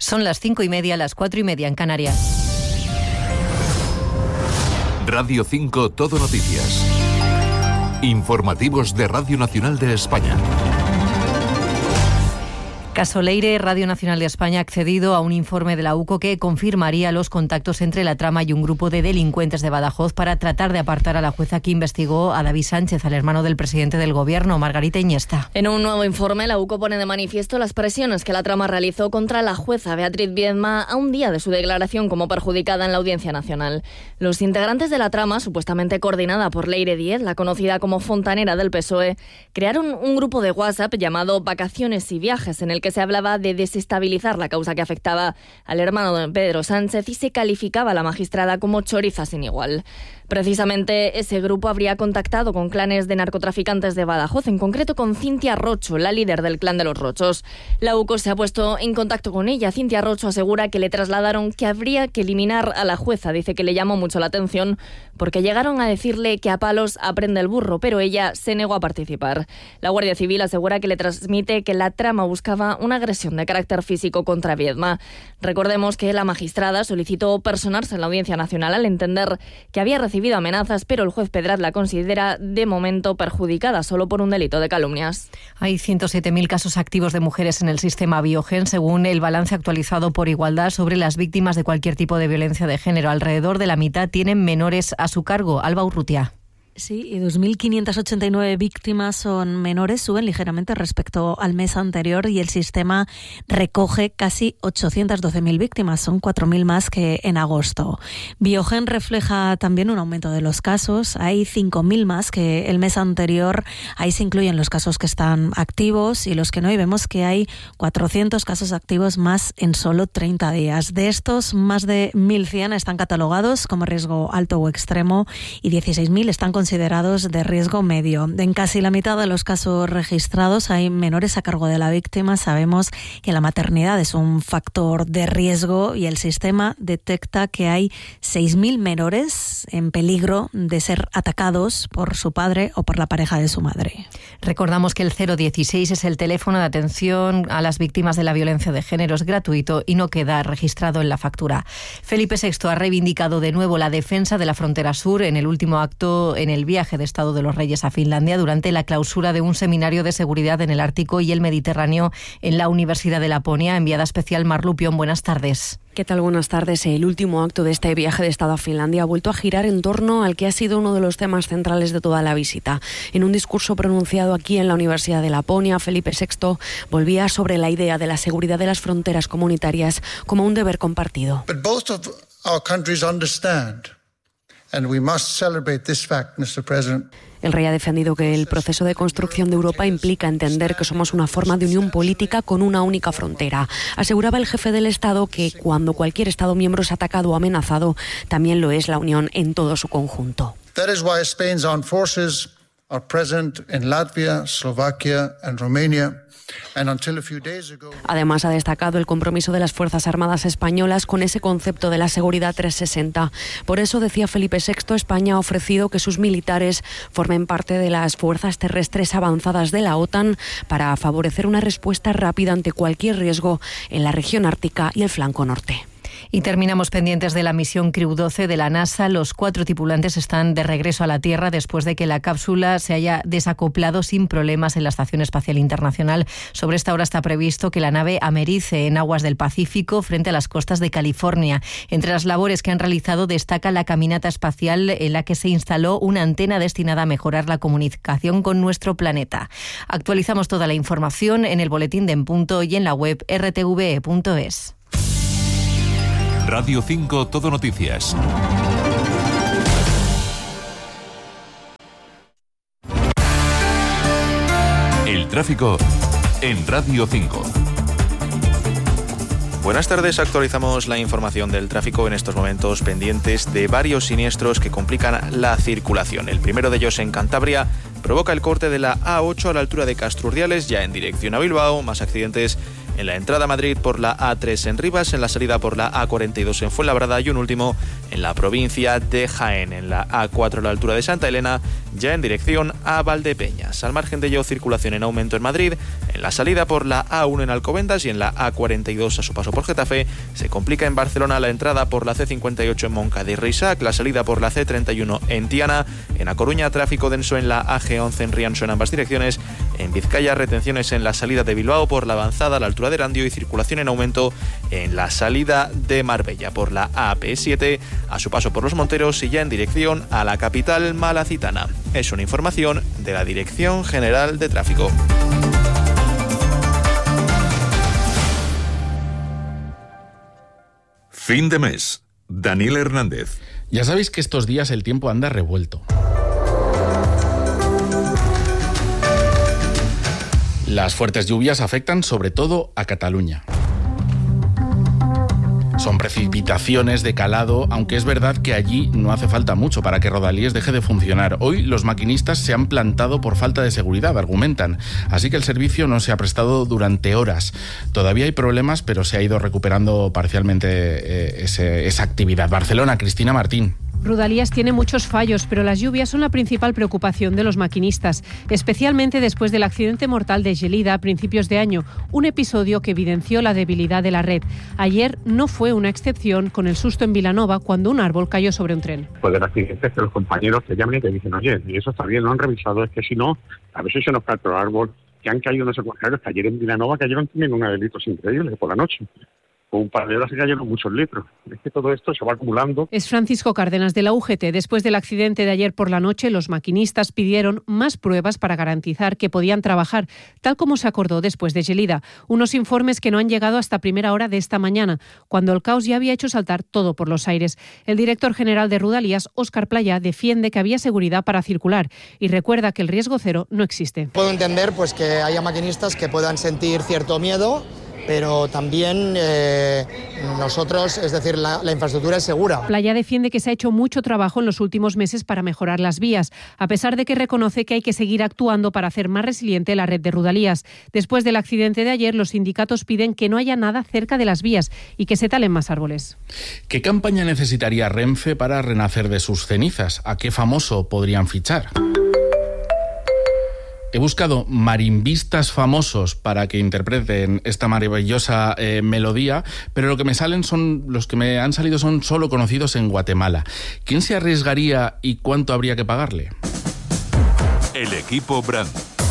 Son las 5:30, las 4:30 en Canarias. Radio 5 Todo Noticias. Informativos de Radio Nacional de España. Caso Leire, Radio Nacional de España ha accedido a un informe de la UCO que confirmaría los contactos entre la trama y un grupo de delincuentes de Badajoz para tratar de apartar a la jueza que investigó a David Sánchez, al hermano del presidente del Gobierno, Margarita Iniesta. En un nuevo informe, la UCO pone de manifiesto las presiones que la trama realizó contra la jueza Beatriz Viedma a un día de su declaración como perjudicada en la Audiencia Nacional. Los integrantes de la trama, supuestamente coordinada por Leire Díez, la conocida como fontanera del PSOE, crearon un grupo de WhatsApp llamado Vacaciones y Viajes, en el que se hablaba de desestabilizar la causa que afectaba al hermano de Pedro Sánchez y se calificaba a la magistrada como choriza sin igual. Precisamente ese grupo habría contactado con clanes de narcotraficantes de Badajoz, en concreto con Cintia Rocho, la líder del clan de los Rochos. La UCO se ha puesto en contacto con ella. Cintia Rocho asegura que le trasladaron que habría que eliminar a la jueza. Dice que le llamó mucho la atención porque llegaron a decirle que a palos aprende el burro, pero ella se negó a participar. La Guardia Civil asegura que le transmite que la trama buscaba una agresión de carácter físico contra Viedma. Recordemos que la magistrada solicitó personarse en la Audiencia Nacional al entender que había recibido amenazas, pero el juez Pedraz la considera de momento perjudicada solo por un delito de calumnias. Hay 107.000 casos activos de mujeres en el sistema Biogen, según el balance actualizado por Igualdad sobre las víctimas de cualquier tipo de violencia de género. Alrededor de la mitad tienen menores a su cargo. Alba Urrutia. Sí, y 2.589 víctimas son menores, suben ligeramente respecto al mes anterior y el sistema recoge casi 812.000 víctimas, son 4.000 más que en agosto. Biogen refleja también un aumento de los casos, hay 5.000 más que el mes anterior, ahí se incluyen los casos que están activos y los que no, y vemos que hay 400 casos activos más en solo 30 días. De estos, más de 1.100 están catalogados como riesgo alto o extremo y 16.000 están considerados de riesgo medio. En casi la mitad de los casos registrados hay menores a cargo de la víctima. Sabemos que la maternidad es un factor de riesgo y el sistema detecta que hay 6.000 menores en peligro de ser atacados por su padre o por la pareja de su madre. Recordamos que el 016 es el teléfono de atención a las víctimas de la violencia de género. Es gratuito y no queda registrado en la factura. Felipe VI ha reivindicado de nuevo la defensa de la frontera sur en el último acto en el viaje de Estado de los Reyes a Finlandia durante la clausura de un seminario de seguridad en el Ártico y el Mediterráneo en la Universidad de Laponia. Enviada especial Mar Lupión, buenas tardes. ¿Qué tal? Buenas tardes. El último acto de este viaje de Estado a Finlandia ha vuelto a girar en torno al que ha sido uno de los temas centrales de toda la visita. En un discurso pronunciado aquí en la Universidad de Laponia, Felipe VI volvía sobre la idea de la seguridad de las fronteras comunitarias como un deber compartido. But both of our countries understand, and we must celebrate this fact, Mr. President. El rey ha defendido que el proceso de construcción de Europa implica entender que somos una forma de unión política con una única frontera. Aseguraba el jefe del Estado que cuando cualquier Estado miembro es atacado o amenazado, también lo es la Unión en todo su conjunto. That is why Spain's armed forces are present in Latvia, Slovakia and Romania. Además, ha destacado el compromiso de las Fuerzas Armadas españolas con ese concepto de la seguridad 360. Por eso, decía Felipe VI, España ha ofrecido que sus militares formen parte de las fuerzas terrestres avanzadas de la OTAN para favorecer una respuesta rápida ante cualquier riesgo en la región ártica y el flanco norte. Y terminamos pendientes de la misión Crew 12 de la NASA. Los 4 tripulantes están de regreso a la Tierra después de que la cápsula se haya desacoplado sin problemas en la Estación Espacial Internacional. Sobre esta hora está previsto que la nave americe en aguas del Pacífico frente a las costas de California. Entre las labores que han realizado destaca la caminata espacial en la que se instaló una antena destinada a mejorar la comunicación con nuestro planeta. Actualizamos toda la información en el boletín de En Punto y en la web rtve.es. Radio 5 Todo Noticias. El tráfico en Radio 5. Buenas tardes, actualizamos la información del tráfico en estos momentos pendientes de varios siniestros que complican la circulación. El primero de ellos en Cantabria provoca el corte de la A8 a la altura de Castrurdiales, ya en dirección a Bilbao. Más accidentes en la entrada a Madrid por la A3 en Rivas, en la salida por la A42 en Fuenlabrada y un último en la provincia de Jaén, en la A4 a la altura de Santa Elena, ya en dirección a Valdepeñas. Al margen de ello, circulación en aumento en Madrid, en la salida por la A1 en Alcobendas y en la A42 a su paso por Getafe. Se complica en Barcelona la entrada por la C58 en Moncada y Reisac, la salida por la C31 en Tiana. En A Coruña, tráfico denso en la AG11 en Rianxo en ambas direcciones. En Vizcaya, retenciones en la salida de Bilbao por la avanzada a la altura de Erandio y circulación en aumento en la salida de Marbella por la AP7 a su paso por Los Monteros y ya en dirección a la capital malacitana. Es una información de la Dirección General de Tráfico. Fin de mes. Daniel Hernández. Ya sabéis que estos días el tiempo anda revuelto. Las fuertes lluvias afectan sobre todo a Cataluña. Son precipitaciones de calado, aunque es verdad que allí no hace falta mucho para que Rodalies deje de funcionar. Hoy los maquinistas se han plantado por falta de seguridad, argumentan. Así que el servicio no se ha prestado durante horas. Todavía hay problemas, pero se ha ido recuperando parcialmente esa actividad. Barcelona, Cristina Martín. Rodalies tiene muchos fallos, pero las lluvias son la principal preocupación de los maquinistas, especialmente después del accidente mortal de Gelida a principios de año, un episodio que evidenció la debilidad de la red. Ayer no fue una excepción con el susto en Vilanova cuando un árbol cayó sobre un tren. Pues del accidente es que los compañeros te llaman y te dicen, oye, y eso está bien, lo han revisado, es que si no, a veces se nos cae otro árbol, que han caído no sé cuántos, que ayer en Vilanova cayeron también una de litros increíbles por la noche. Con un par de horas se cayeron muchos litros. Es que todo esto se va acumulando. Es Francisco Cárdenas de la UGT. Después del accidente de ayer por la noche, los maquinistas pidieron más pruebas para garantizar que podían trabajar, tal como se acordó después de Gelida. Unos informes que no han llegado hasta primera hora de esta mañana, cuando el caos ya había hecho saltar todo por los aires. El director general de Rodalies, Óscar Playa, defiende que había seguridad para circular y recuerda que el riesgo cero no existe. Puedo entender pues que haya maquinistas que puedan sentir cierto miedo, pero también nosotros, es decir, la infraestructura es segura. Playa defiende que se ha hecho mucho trabajo en los últimos meses para mejorar las vías, a pesar de que reconoce que hay que seguir actuando para hacer más resiliente la red de Rodalies. Después del accidente de ayer, los sindicatos piden que no haya nada cerca de las vías y que se talen más árboles. ¿Qué campaña necesitaría Renfe para renacer de sus cenizas? ¿A qué famoso podrían fichar? He buscado marimbistas famosos para que interpreten esta maravillosa melodía, pero los que me han salido son solo conocidos en Guatemala. ¿Quién se arriesgaría y cuánto habría que pagarle? El equipo Brand.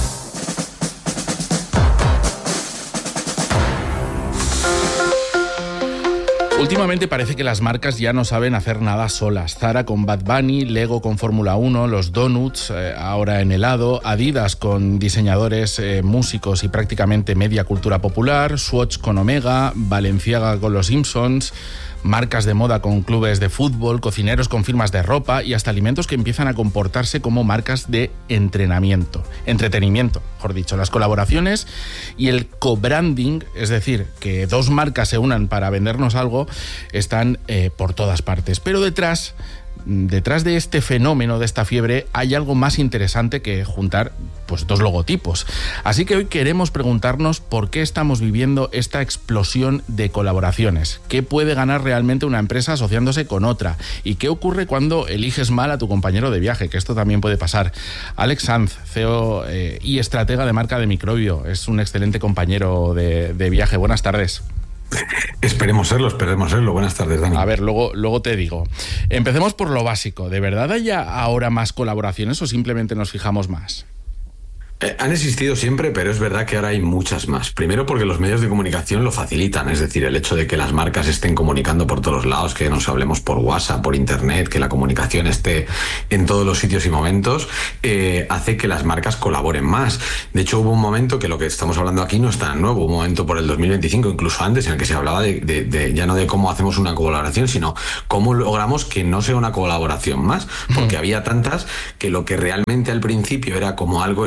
Últimamente parece que las marcas ya no saben hacer nada solas. Zara con Bad Bunny, Lego con Fórmula 1, los Donuts, ahora en helado, Adidas con diseñadores, músicos y prácticamente media cultura popular, Swatch con Omega, Balenciaga con los Simpsons, marcas de moda con clubes de fútbol, cocineros con firmas de ropa y hasta alimentos que empiezan a comportarse como marcas de entretenimiento, mejor dicho. Las colaboraciones y el co-branding, es decir, que dos marcas se unan para vendernos algo, están por todas partes. Pero detrás de este fenómeno, de esta fiebre, hay algo más interesante que juntar pues dos logotipos. Así que hoy queremos preguntarnos por qué estamos viviendo esta explosión de colaboraciones. ¿Qué puede ganar realmente una empresa asociándose con otra? ¿Y qué ocurre cuando eliges mal a tu compañero de viaje? Que esto también puede pasar. Alex Sanz, CEO y estratega de marca de Microbio, es un excelente compañero de viaje. Buenas tardes. Esperemos serlo. Buenas tardes, Dani. A ver, luego te digo. Empecemos por lo básico. ¿De verdad hay ahora más colaboraciones o simplemente nos fijamos más? Han existido siempre, pero es verdad que ahora hay muchas más. Primero porque los medios de comunicación lo facilitan, es decir, el hecho de que las marcas estén comunicando por todos lados, que nos hablemos por WhatsApp, por Internet, que la comunicación esté en todos los sitios y momentos, hace que las marcas colaboren más. De hecho, hubo un momento que lo que estamos hablando aquí no es tan nuevo, un momento por el 2025, incluso antes, en el que se hablaba de ya no de cómo hacemos una colaboración, sino cómo logramos que no sea una colaboración más, porque había tantas que lo que realmente al principio era como algo excepcional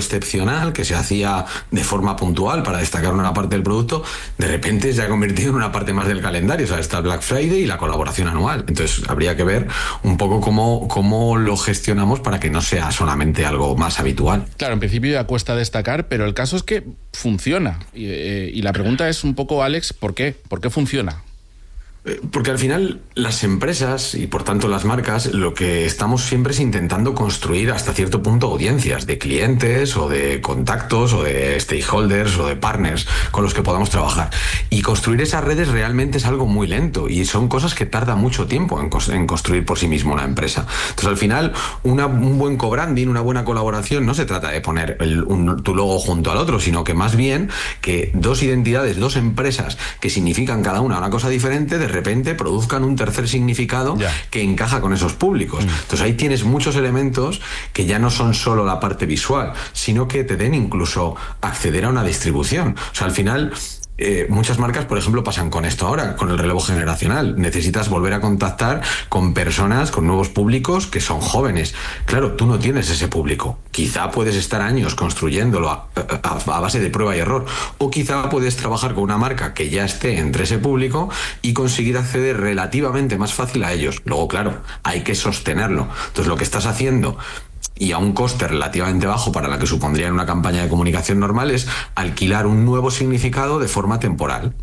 promocional que se hacía de forma puntual para destacar una parte del producto, de repente se ha convertido en una parte más del calendario. O sea, está el Black Friday y la colaboración anual. Entonces habría que ver un poco cómo lo gestionamos para que no sea solamente algo más habitual. Claro, en principio ya cuesta destacar, pero el caso es que funciona. Y la pregunta es un poco, Alex, ¿por qué? ¿Por qué funciona? Porque al final las empresas y por tanto las marcas lo que estamos siempre es intentando construir hasta cierto punto audiencias de clientes o de contactos o de stakeholders o de partners con los que podamos trabajar. Y construir esas redes realmente es algo muy lento y son cosas que tarda mucho tiempo en construir por sí mismo una empresa. Entonces al final un buen co-branding, una buena colaboración no se trata de poner tu logo junto al otro, sino que más bien que dos identidades, dos empresas que significan cada una cosa diferente, de repente produzcan un tercer significado que encaja con esos públicos. Entonces ahí tienes muchos elementos que ya no son solo la parte visual, sino que te den incluso acceder a una distribución. O sea, al final muchas marcas, por ejemplo, pasan con esto ahora, con el relevo generacional. Necesitas volver a contactar con personas, con nuevos públicos que son jóvenes. Claro, tú no tienes ese público. Quizá puedes estar años construyéndolo a base de prueba y error, o quizá puedes trabajar con una marca que ya esté entre ese público y conseguir acceder relativamente más fácil a ellos. Luego, claro, hay que sostenerlo. Entonces, lo que estás haciendo, y a un coste relativamente bajo para la que supondría en una campaña de comunicación normal, es alquilar un nuevo significado de forma temporal.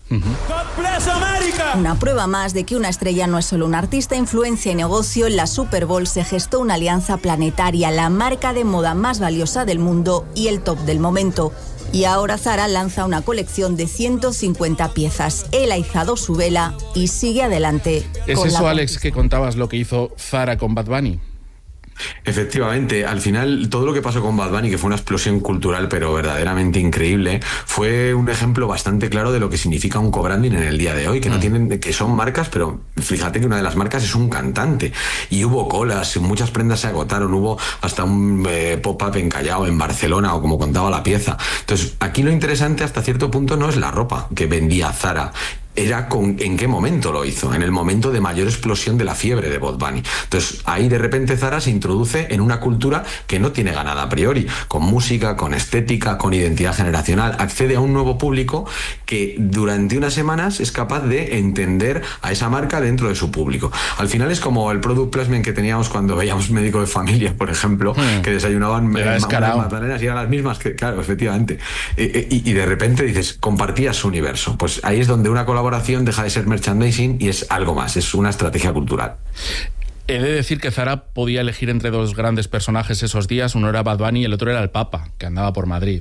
Una prueba más de que una estrella no es solo un artista, influencia y negocio. En la Super Bowl se gestó una alianza planetaria, la marca de moda más valiosa del mundo y el top del momento. Y ahora Zara lanza una colección de 150 piezas. Él ha izado su vela y sigue adelante. ¿Es eso, Alex, que contabas lo que hizo Zara con Bad Bunny? Efectivamente, al final todo lo que pasó con Bad Bunny, que fue una explosión cultural pero verdaderamente increíble, fue un ejemplo bastante claro de lo que significa un co-branding en el día de hoy, que son marcas, pero fíjate que una de las marcas es un cantante, y hubo colas, muchas prendas se agotaron, hubo hasta un pop-up en Callao, en Barcelona, o como contaba la pieza. Entonces aquí lo interesante hasta cierto punto no es la ropa que vendía Zara, era en qué momento lo hizo, en el momento de mayor explosión de la fiebre de Bad Bunny. Entonces ahí de repente Zara se introduce en una cultura que no tiene ganada a priori, con música, con estética, con identidad generacional, accede a un nuevo público que durante unas semanas es capaz de entender a esa marca dentro de su público. Al final es como el product placement que teníamos cuando veíamos Médico de Familia, por ejemplo, que desayunaban magdalenas y eran las mismas, que claro, efectivamente, y de repente dices, compartías su universo. Pues ahí es donde una colaboración deja de ser merchandising y es algo más, es una estrategia cultural. He de decir que Zara podía elegir entre dos grandes personajes esos días, uno era Bad Bunny y el otro era el Papa, que andaba por Madrid.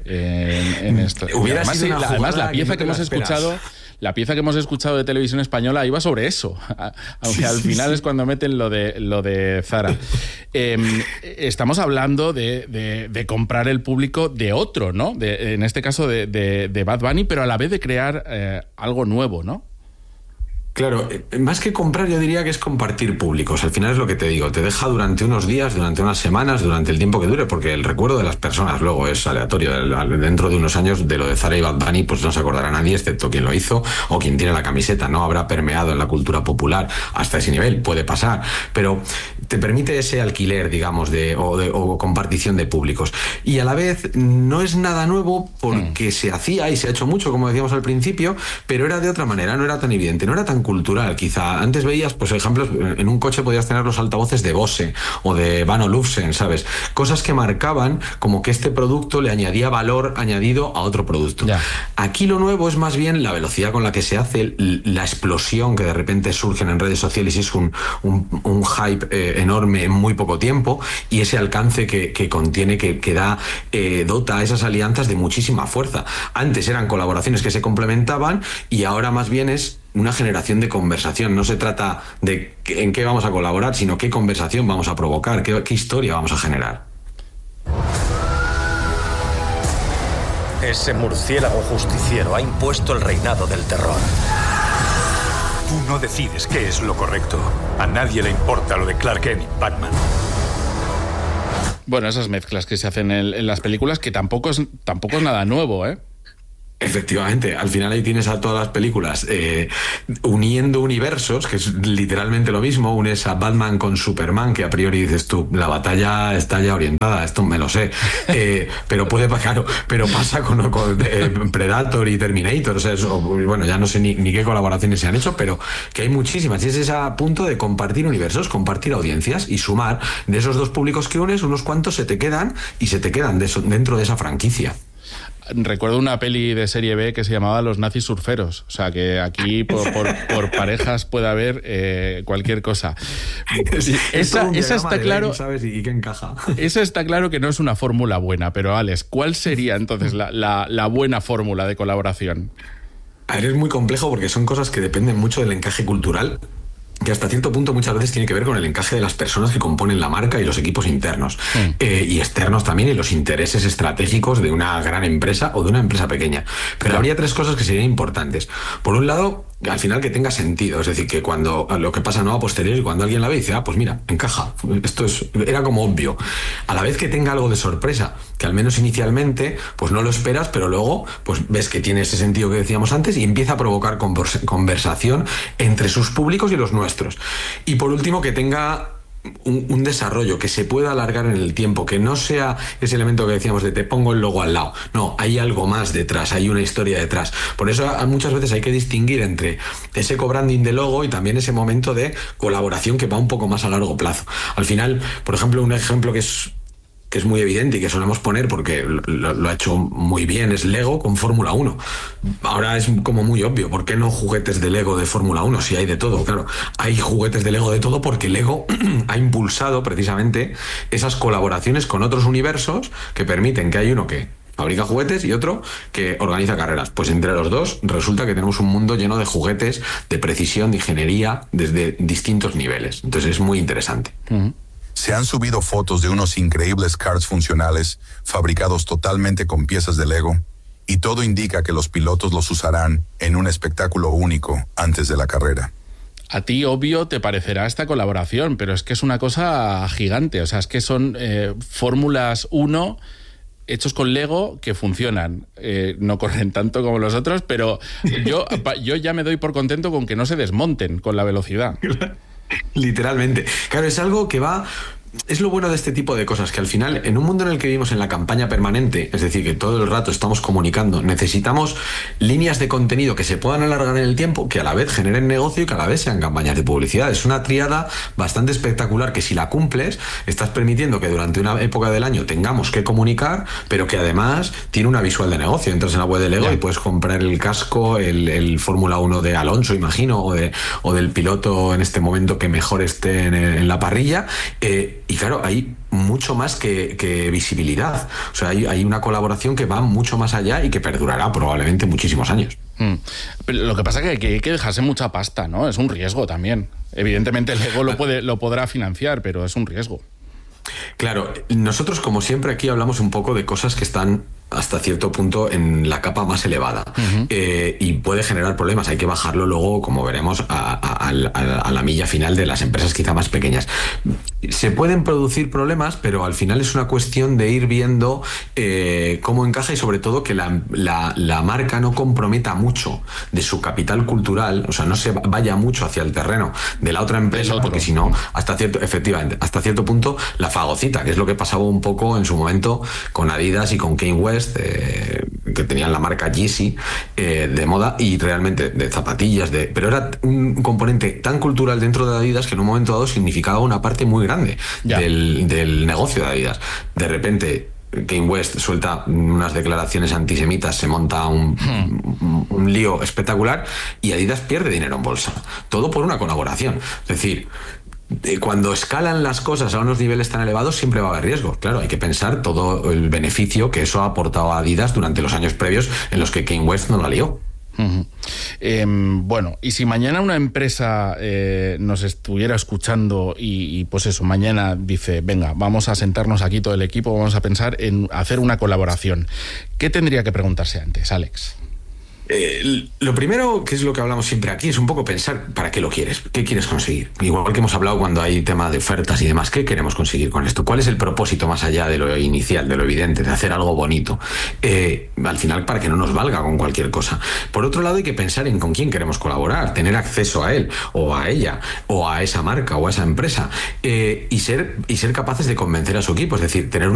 Además, la pieza que hemos escuchado... La pieza que hemos escuchado de Televisión Española iba sobre eso, aunque al final es cuando meten lo de Zara. Estamos hablando de comprar el público de otro, ¿no? En este caso de Bad Bunny, pero a la vez de crear algo nuevo, ¿no? Claro, más que comprar yo diría que es compartir públicos. Al final es lo que te digo, te deja durante unos días, durante unas semanas, durante el tiempo que dure, porque el recuerdo de las personas luego es aleatorio. Dentro de unos años de lo de Zara y Bad Bunny pues no se acordará nadie excepto quien lo hizo o quien tiene la camiseta. No habrá permeado en la cultura popular hasta ese nivel, puede pasar, pero te permite ese alquiler, digamos, o compartición de públicos. Y a la vez no es nada nuevo porque se hacía y se ha hecho mucho, como decíamos al principio, pero era de otra manera, no era tan evidente, no era tan cultural. Quizá antes veías, pues ejemplos, en un coche podías tener los altavoces de Bose o de Van Olufsen, ¿sabes? Cosas que marcaban como que este producto le añadía valor añadido a otro producto. Aquí lo nuevo es más bien la velocidad con la que se hace, la explosión que de repente surgen en redes sociales y es un hype enorme en muy poco tiempo, y ese alcance que contiene, que dota a esas alianzas de muchísima fuerza. Antes eran colaboraciones que se complementaban y ahora más bien es una generación de conversación. No se trata de en qué vamos a colaborar, sino qué conversación vamos a provocar, qué historia vamos a generar. Ese murciélago justiciero ha impuesto el reinado del terror. Tú no decides qué es lo correcto. A nadie le importa lo de Clark Kent y Batman. Bueno, esas mezclas que se hacen en las películas, que tampoco es nada nuevo, ¿eh? Efectivamente, al final ahí tienes a todas las películas uniendo universos, que es literalmente lo mismo. Unes a Batman con Superman, que a priori dices tú, la batalla está ya orientada, esto me lo sé, pero pero pasa con Predator y Terminator, o sea, eso, bueno, ya no sé ni qué colaboraciones se han hecho, pero que hay muchísimas, y es ese punto de compartir universos, compartir audiencias y sumar de esos dos públicos que unes, unos cuantos se te quedan dentro de esa franquicia. Recuerdo una peli de serie B que se llamaba Los nazis surferos. O sea, que aquí por parejas puede haber cualquier cosa. Esa está claro. ¿Sabes? Y que encaja. Esa está claro que no es una fórmula buena, pero Alex, ¿cuál sería entonces la buena fórmula de colaboración? A ver, es muy complejo porque son cosas que dependen mucho del encaje cultural, que hasta cierto punto muchas veces tiene que ver con el encaje de las personas que componen la marca y los equipos internos y externos también, y los intereses estratégicos de una gran empresa o de una empresa pequeña. Pero habría tres cosas que serían importantes. Por un lado, al final que tenga sentido, es decir, que cuando lo que pasa no a posteriori, cuando alguien la ve y dice, pues mira, encaja, era como obvio. A la vez que tenga algo de sorpresa, que al menos inicialmente pues no lo esperas, pero luego pues ves que tiene ese sentido que decíamos antes y empieza a provocar conversación entre sus públicos y los nuestros. Y por último, que tenga un desarrollo, que se pueda alargar en el tiempo, que no sea ese elemento que decíamos de te pongo el logo al lado. No, hay algo más detrás, hay una historia detrás. Por eso muchas veces hay que distinguir entre ese co-branding de logo y también ese momento de colaboración que va un poco más a largo plazo. Al final, por ejemplo, un ejemplo que es muy evidente y que solemos poner porque lo ha hecho muy bien es Lego con Fórmula 1. Ahora es como muy obvio, ¿por qué no juguetes de Lego de Fórmula 1? Si hay de todo, claro. Hay juguetes de Lego de todo porque Lego ha impulsado precisamente esas colaboraciones con otros universos que permiten que hay uno que fabrica juguetes y otro que organiza carreras. Pues entre los dos resulta que tenemos un mundo lleno de juguetes, de precisión, de ingeniería, desde distintos niveles. Entonces es muy interesante. Se han subido fotos de unos increíbles karts funcionales fabricados totalmente con piezas de Lego y todo indica que los pilotos los usarán en un espectáculo único antes de la carrera. A ti, obvio, te parecerá esta colaboración, pero es que es una cosa gigante. O sea, es que son Fórmulas 1 hechos con Lego que funcionan. No corren tanto como los otros, pero yo ya me doy por contento con que no se desmonten con la velocidad. Literalmente. Claro, es algo que va... Es lo bueno de este tipo de cosas, que al final, en un mundo en el que vivimos en la campaña permanente, es decir, que todo el rato estamos comunicando, necesitamos líneas de contenido que se puedan alargar en el tiempo, que a la vez generen negocio y que a la vez sean campañas de publicidad. Es una tríada bastante espectacular que, si la cumples, estás permitiendo que durante una época del año tengamos que comunicar, pero que además tiene una visual de negocio. Entras en la web de Lego y puedes comprar el casco, el Fórmula 1 de Alonso, imagino, o del piloto en este momento que mejor esté en la parrilla. Y claro, hay mucho más que visibilidad. O sea, hay una colaboración que va mucho más allá y que perdurará probablemente muchísimos años. Pero lo que pasa es que hay que dejarse mucha pasta, ¿no? Es un riesgo también. Evidentemente el Lego lo podrá financiar, pero es un riesgo. Claro, nosotros como siempre aquí hablamos un poco de cosas que están hasta cierto punto en la capa más elevada y puede generar problemas. Hay que bajarlo luego, como veremos, a la milla final de las empresas quizá más pequeñas. Se pueden producir problemas, pero al final es una cuestión de ir viendo cómo encaja y sobre todo que la marca no comprometa mucho de su capital cultural, o sea, no se vaya mucho hacia el terreno de la otra empresa, porque si no, hasta cierto punto la fagocita, que es lo que pasaba un poco en su momento con Adidas y con Kanye West, que tenían la marca Yeezy de moda y realmente de zapatillas, pero era un componente tan cultural dentro de Adidas que en un momento dado significaba una parte muy grande del negocio de Adidas. De repente Kanye West suelta unas declaraciones antisemitas, se monta un lío espectacular y Adidas pierde dinero en bolsa, todo por una colaboración. Es decir, cuando escalan las cosas a unos niveles tan elevados siempre va a haber riesgos. Claro, hay que pensar todo el beneficio que eso ha aportado a Adidas durante los años previos en los que Kanye West no la lió. Bueno, y si mañana una empresa nos estuviera escuchando y pues eso, mañana dice, venga, vamos a sentarnos aquí todo el equipo, vamos a pensar en hacer una colaboración, ¿qué tendría que preguntarse antes, Alex? Lo primero, que es lo que hablamos siempre aquí, es un poco pensar para qué lo quieres, qué quieres conseguir. Igual que hemos hablado cuando hay tema de ofertas y demás, ¿qué queremos conseguir con esto? ¿Cuál es el propósito más allá de lo inicial, de lo evidente, de hacer algo bonito? Al final, para que no nos valga con cualquier cosa. Por otro lado, hay que pensar en con quién queremos colaborar, tener acceso a él, o a ella, o a esa marca, o a esa empresa, y ser capaces de convencer a su equipo, es decir, tener una